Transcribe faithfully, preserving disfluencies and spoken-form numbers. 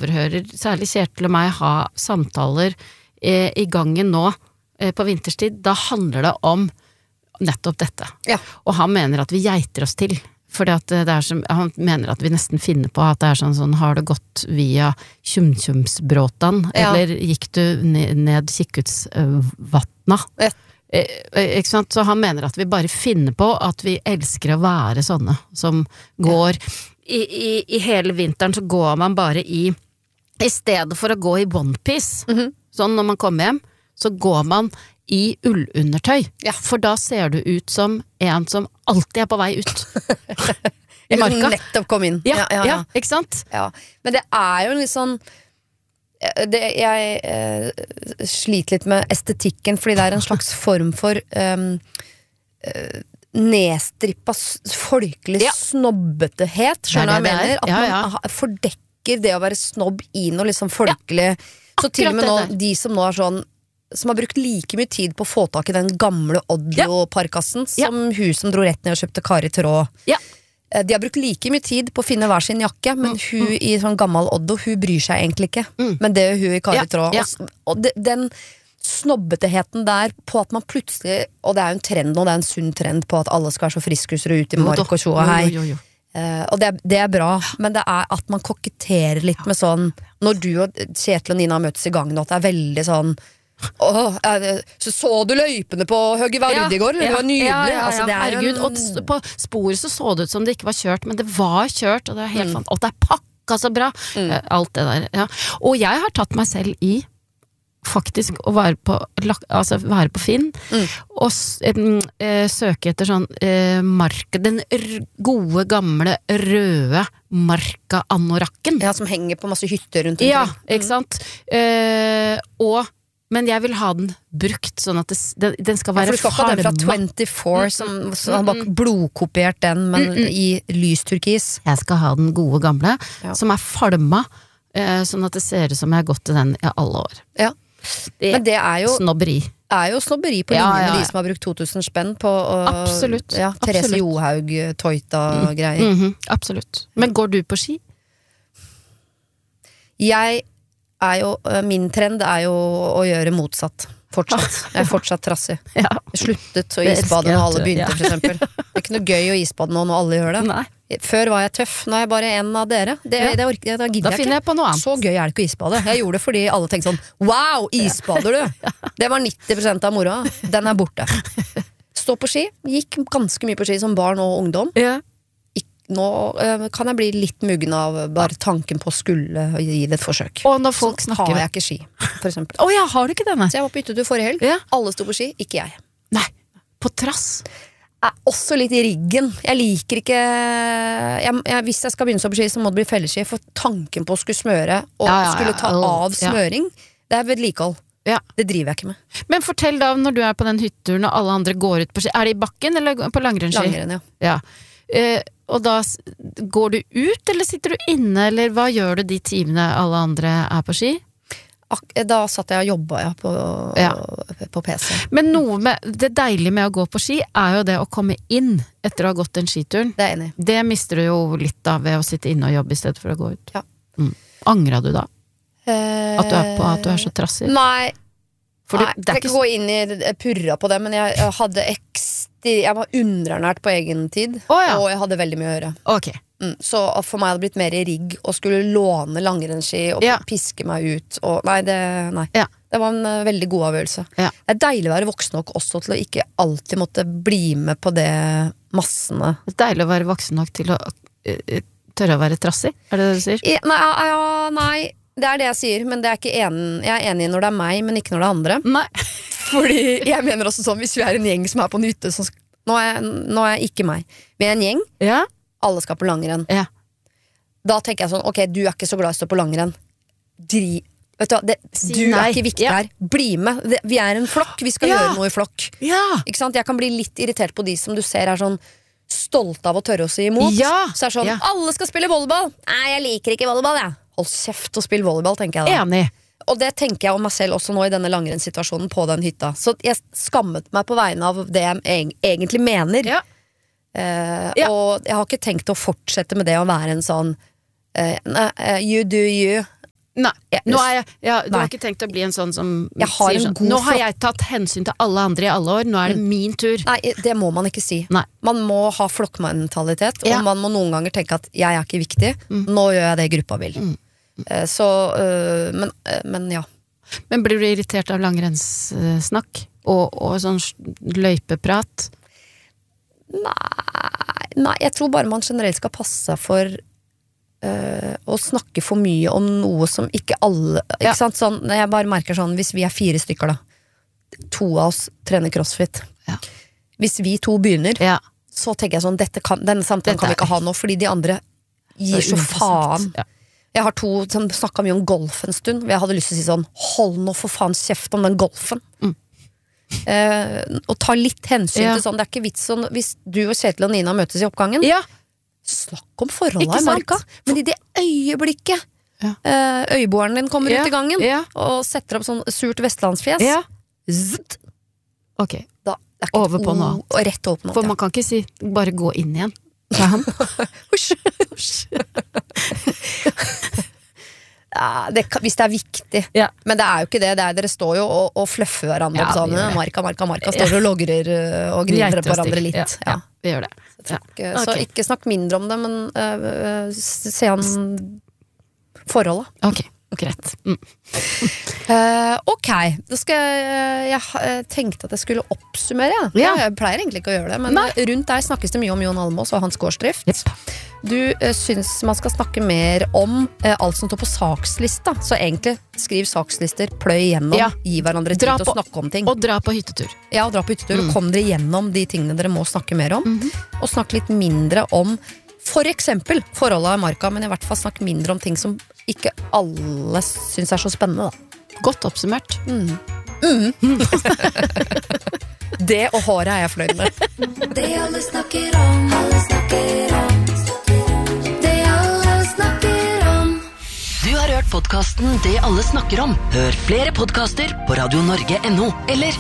overhører særlig Kjetil og meg ha samtaler eh, i gangen nå eh, på vinterstid, da handler det om nettopp dette. Ja. Og han mener at vi geiter oss til. Fordi at det er som, han mener at vi nesten finner på at det er sånn, sånn har det gått via Tjumtjumsbråtan, ja. Eller gikk du ned, ned Kikkutsvatna? Ja. Eh, ikke sant? Så han mener at vi bare finner på at vi elsker å være sånne, som går ja. i, i, i hele vinteren så går man bare i, i stedet for å gå i one piece, mm-hmm. sånn når man kommer hjem, så går man i ullundertøy, ja. For da ser du ut som en som alltid er på vei ut i marka. Nettopp kom inn. Ja, ja, ja. ja ikke sant? Ja. Men det er jo litt sånn det, jeg eh, sliter litt med estetikken, fordi det er en slags form for um, uh, nedstrippa folkelig ja. Snobbetehet, skjønner du hva jeg mener? At ja, ja. Man fordekker det å være snobb i noe liksom folkelig. Ja. Så til og med nå, de som nå er sånn som har brukt like mye tid på å få tak i den gamle Oddio-parkassen ja. Som ja. Hun som dro rett ned og kjøpte Kari Tråd. Ja. De har brukt like mye tid på å finne hver sin jakke, men mm. hun mm. i sånn gammel Oddo, hun bryr seg egentlig ikke. Mm. Men det er hun i Kari ja. Tråd. Ja. Og, og de, den snobbeteheten der på at man plutselig, og det er jo en trend nå, det er en sunn trend på at alle skal være så friskusere ut i mark og tjo og hei. Jo, jo, jo. Uh, og det er, det er bra, men det er at man koketterer litt med sånn, når du og Kjetil og Nina møtes i gangen, at det er veldig sånn Åh, så så du løypene på Høge Verde i går? Det var nydelig. Ja, ja, ja, altså, det er herregud, en... og på sporet så så det ut som det ikke var kjørt, men det var kjørt, og det er helt mm. fant, og det er pakka så bra. Mm. Alt det der, ja. Og jeg har tatt meg selv i faktisk å være på, altså være på Finn mm. og eh, søke etter sånn eh, marka, den r- gode gamle røde marka anorakken. Ja, som henger på masse hytter rundt omkring. Ja, ikke sant? Eh, og men jeg vil ha den brukt, sånn at det, den, den skal være farma. Ja, for du skal ikke ha den fra twenty-four, som, som har bare blodkopiert den, men mm-mm. i lys turkis. Jeg skal ha den gode gamle, ja. Som er falma, eh, sånn at det ser ut som jeg har gått til den i alle år. Ja, det, men det er jo snobberi. Er jo snobberi på linje ja, ja, ja. Med de som har brukt to tusen spenn på uh, absolutt, ja, Therese absolutt. Johaug, Toita-greier. Mm, mm-hmm, absolutt. Men går du på ski? Jeg er jo, min trend er jo å gjøre motsatt. Fortsatt. Jeg er fortsatt trassig. Ja. Jeg sluttet å isbade når alle begynte, ja. For eksempel. Det er ikke noe gøy å isbade nå når alle gjør det. Nei. Før var jeg tøff, nå er jeg bare en av dere. Det, ja. det, orker, det gidder da finner jeg på noe annet. Så gøy er det ikke å isbade. Jeg gjorde det fordi alle tenkte sånn, wow, isbader du! Det var nitti prosent av moroa. Den er borte. Stå på ski. Gikk ganske mye på ski som barn og ungdom. Ja. Nå øh, kan jeg bli litt muggen av bare tanken på å skulle gi det et forsøk. Og når folk så snakker har jeg ikke ski, for eksempel. Å ja, har du ikke denne? Så jeg var på hyttetur forrige helg. Ja. Alle sto på ski, ikke jeg. Nei, på trass. Jeg er også litt i riggen. Jeg liker ikke jeg, jeg, hvis jeg skal begynne så på ski, så må det bli felleski. For tanken på å skulle smøre og ja, ja, ja. Skulle ta av smøring, det er vedlikehold. Ja. Det driver jeg ikke med. Men fortell da, når du er på den hytturen og alle andre går ut på ski, er det i bakken eller på langrennsski? Langrenn, ja. Ja. Eh, og da går du ut, eller sitter du inne, eller hva gjør du de timene alle andre er på ski? Da satt jeg og jobbet ja, på, ja. på P C. Men noe med, det deilige med å gå på ski er jo det å komme inn etter å ha gått den skituren. Det er enig. Det mister du jo litt av ved å sitte inne og jobbe i stedet for å gå ut. Ja. Mm. Angrer du da? Eh, at, du er på, at du er så trassig? Nei, for nei du, jeg kan ikke gå inn i purra på det, men jeg, jeg hadde ekstra jeg var underernært på egen tid, oh, ja. Og jeg hadde veldig mye å gjøre. Okay. Mm, så for meg hadde det blitt mer i rigg å skulle låne langrennsski og ja. Piske meg ut. Og, nei, det, nei. Ja. Det var en uh, veldig god avgjørelse. Ja. Det er deilig å være voksen nok også til å ikke alltid måtte bli med på det massene. Det er deilig å være voksen nok til å uh, tørre å være trassig, er det det du sier? I, nei, ja, nei, det er det jeg sier, men det er ikke en, jeg er enig når det er meg, men ikke når det er andre. Nei. Fordi jeg mener også sånn, hvis vi er en gjeng som er på nytte så, nå, er, nå er ikke meg. Vi er en gjeng, ja. Alle skal på langrenn. Ja. Da tenker jeg sånn, ok, du er ikke så glad i å stå på langrenn. Dri, vet du hva, det, si du nei. Er ikke viktig ja. her. Bli med, det, vi er en flokk, vi skal ja. Gjøre noe i flokk. Ja. Ikke sant? Jeg kan bli litt irritert på de som du ser er sånn stolt av å tørre å si imot. Ja. Så er det sånn, ja. Alle skal spille volleyball. Nei, jeg liker ikke volleyball, jeg. Hold kjeft og spill volleyball, tenker jeg da. Enig. Og det tenker jeg om meg selv også nå i denne langrennssituasjonen på den hytta. Så jeg skammet meg på vegne av det jeg egentlig mener. Ja. Eh, ja. Og jeg har ikke tenkt å fortsette med det å være en sånn eh, You do you Nei, Jeg- nå er jeg, ja, du Nei. har ikke tenkt å bli en sånn som Jeg har sier en sånn, god nå har flokk- jeg tatt hensyn til alle andre i alle år, nå er det min tur. Nei, det må man ikke si. Nei. Man må ha flokkmentalitet, Ja. og man må noen ganger tenke at jeg er ikke viktig, nå gjør jeg det gruppa vil. Eh, Så, øh, men, øh, men ja. Men blir du irritert av langrennssnakk? Og, og sånn løypeprat? Nei, nei, jeg tror bare man generelt skal passe seg for øh, å snakke for mye om noe som ikke alle Ikke Ja. sant? Sånn, jeg bare merker sånn, hvis vi er fire stykker da, to av oss trener crossfit. Ja. Hvis vi to begynner, Ja. så tenker jeg sånn, dette kan, denne samtalen Dette kan vi er- ikke ha nå, fordi de andre gir Det er så faen. uinteressant. Ja. Jeg har to som snakket mye om golf en stund, og jeg hadde lyst til å si sånn, hold nå for faen kjeft om den golfen. Mm. Eh, og ta litt hensyn Ja. til sånn, det er ikke vits sånn, hvis du og Kjetil og Nina møtes i oppgangen, Ja. snakk om forholdet Ikke i sant? marka, men i det øyeblikket Ja. eh, øyeboeren din kommer Ja. ut i gangen, Ja. og setter opp sånn surt vestlandsfjes, Ja. zzzt, Ok, da det er ikke Over et på noe ord- og rett over på noe for annet, man kan ikke si bare gå inn igjen. Sa han. ja. Husj. Ja, det, kan- hvis det er viktig. Ja. Men det er jo ikke det. det er, dere står jo og, og fluffer hverandre Ja, på sånn. vi gjør det. Marka, marka, marka. Står og logrer øh, og griner Geiter på og hverandre stikk. litt. Ja, Ja. ja, vi gjør det. Ja. Ikke- Så Ok. ikke snakk mindre om det, men øh, øh, se an forholdet. Ok, greit. Mm. Eh, ok, da skal jeg Jeg eh, tenkte at jeg skulle oppsummere. Ja. Ja. Jeg pleier egentlig ikke å gjøre det, men Nei. eh, rundt der snakkes det mye om Jon Almaas og hans gårdsdrift. Jepp. Du uh, syns man skal snakke mer om eh, alt som står på sakslista. Så egentlig skriv sakslister, pløy igjennom, Ja. gi hverandre tid Dra til å på- snakke om ting. Og dra på hyttetur. Ja, dra på hyttetur, og kom dere gjennom de tingene dere må snakke mer om. Og snakk litt mindre om for eksempel forholdet i marka, men i hvert fall snakk mindre om ting som ikke alle syns er så spennende, da. Godt oppsummert. Det og håret er jeg fornøyd med. Det alle snakker om, alle snakker om. Det alle snakker om. Du har hørt podcasten Det alle snakker om. Hør flere podcaster på radio norge punktum no eller